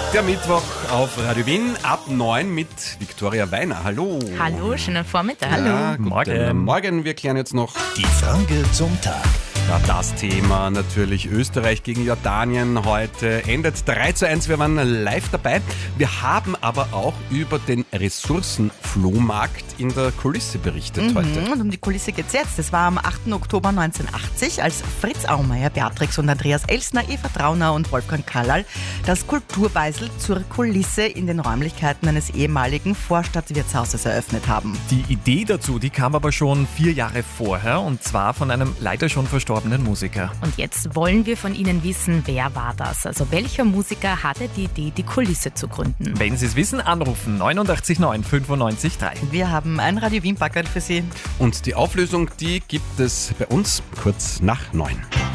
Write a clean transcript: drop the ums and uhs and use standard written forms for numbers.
Der Mittwoch auf Radio Wien ab 9 mit Viktoria Weiner. Hallo. Hallo, schönen Vormittag. Ja, Hallo. Morgen. Wir klären jetzt noch Die Frage zum Tag. das Thema natürlich Österreich gegen Jordanien. Heute endet 3:1. Wir waren live dabei. Wir haben aber auch über den Ressourcenflohmarkt in der Kulisse berichtet heute. Und um die Kulisse geht's jetzt. Das war am 8. Oktober 1980, als Fritz Aumeier, Beatrix und Andreas Elsner, Eva Trauner und Wolfgang Kallal das Kulturweisel zur Kulisse in den Räumlichkeiten eines ehemaligen Vorstadtwirtshauses eröffnet haben. Die Idee dazu, die kam aber schon 4 Jahre vorher, und zwar von einem leider schon verstorbenen Musiker. Und jetzt wollen wir von Ihnen wissen, wer war das? Also welcher Musiker hatte die Idee, die Kulisse zu gründen? Wenn Sie es wissen, anrufen 89 9 95 3. Wir haben ein Radio Wien-Packerl für Sie. Und die Auflösung, die gibt es bei uns kurz nach 9.